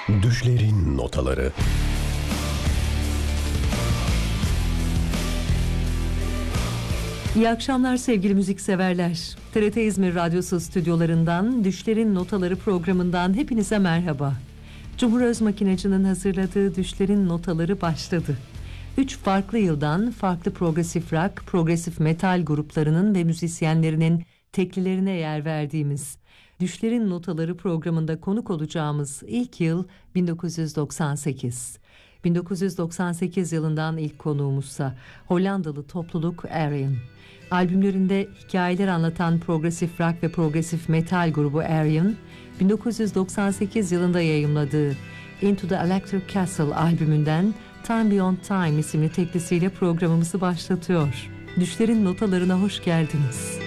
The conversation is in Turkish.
Düşlerin notaları. İyi akşamlar sevgili müzikseverler. TRT İzmir Radyosu stüdyolarından Düşlerin Notaları programından hepinize merhaba. Cumhur Özmakinacı'nın hazırladığı Düşlerin Notaları başladı. 3 farklı yıldan farklı progresif rock, progresif metal gruplarının ve müzisyenlerinin teklilerine yer verdiğimiz Düşlerin Notaları programında konuk olacağımız ilk yıl 1998. 1998 yılından ilk konuğumuzsa Hollandalı topluluk Ayreon. Albümlerinde hikayeler anlatan progresif rock ve progresif metal grubu Ayreon, 1998 yılında yayımladığı Into the Electric Castle albümünden Time Beyond Time isimli teklisiyle programımızı başlatıyor. Düşlerin notalarına hoş geldiniz.